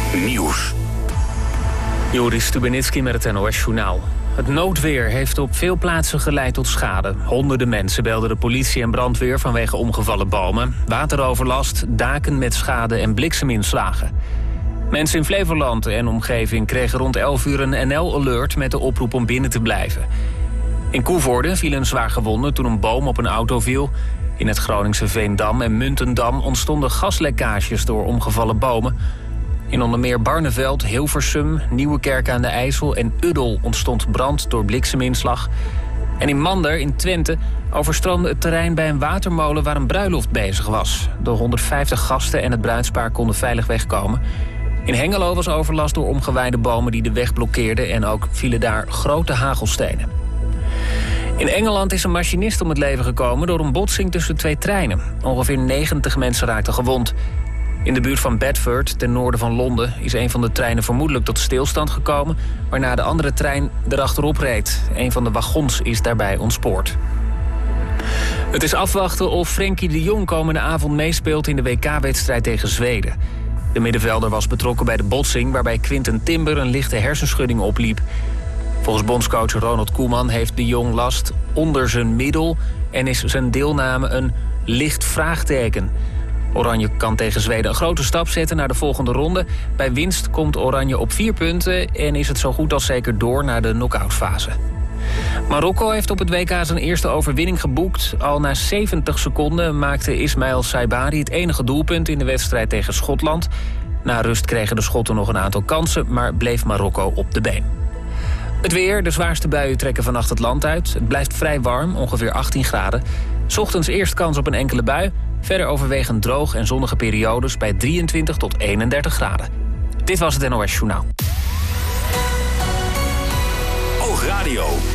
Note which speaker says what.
Speaker 1: Nieuws.
Speaker 2: Joris Stubenitski met het NOS-journaal. Het noodweer heeft op veel plaatsen geleid tot schade. Honderden mensen belden de politie en brandweer vanwege omgevallen bomen, wateroverlast, daken met schade en blikseminslagen. Mensen in Flevoland en omgeving kregen rond 11 uur een NL-alert met de oproep om binnen te blijven. In Coevorden vielen een zwaar gewonden toen een boom op een auto viel. In het Groningse Veendam en Muntendam ontstonden gaslekkages door omgevallen bomen. In onder meer Barneveld, Hilversum, Nieuwekerk aan de IJssel en Uddel ontstond brand door blikseminslag. En in Mander in Twente overstroomde het terrein bij een watermolen waar een bruiloft bezig was. De 150 gasten en het bruidspaar konden veilig wegkomen. In Hengelo was overlast door omgewaaide bomen die de weg blokkeerden en ook vielen daar grote hagelstenen. In Engeland is een machinist om het leven gekomen door een botsing tussen 2 treinen. Ongeveer 90 mensen raakten gewond. In de buurt van Bedford, ten noorden van Londen, is een van de treinen vermoedelijk tot stilstand gekomen, waarna de andere trein erachterop reed. Een van de wagons is daarbij ontspoord. Het is afwachten of Frenkie de Jong komende avond meespeelt in de WK-wedstrijd tegen Zweden. De middenvelder was betrokken bij de botsing waarbij Quinten Timber een lichte hersenschudding opliep. Volgens bondscoach Ronald Koeman heeft de Jong last onder zijn middel en is zijn deelname een licht vraagteken. Oranje kan tegen Zweden een grote stap zetten naar de volgende ronde. Bij winst komt Oranje op 4 punten en is het zo goed als zeker door naar de knock-outfase. Marokko heeft op het WK zijn eerste overwinning geboekt. Al na 70 seconden maakte Ismail Saibari het enige doelpunt in de wedstrijd tegen Schotland. Na rust kregen de Schotten nog een aantal kansen, maar bleef Marokko op de been. Het weer, de zwaarste buien trekken vannacht het land uit. Het blijft vrij warm, ongeveer 18 graden. 's Ochtends eerst kans op een enkele bui. Verder overwegend droog en zonnige periodes bij 23 tot 31 graden. Dit was het NOS Journaal.
Speaker 1: Oogradio.